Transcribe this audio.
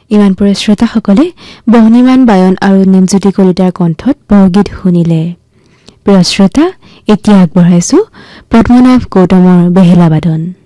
ইমানপুৰে শ্ৰোতাসকলে বহনীমান বায়ন আৰু নিমজ্যোতি কলিতাৰ কণ্ঠত বৰগীত শুনিলে। প্ৰিয় শ্ৰোতা, এতিয়া আগবঢ়াইছো পদ্মনাভ গৌতমৰ বেহেলা বাদন।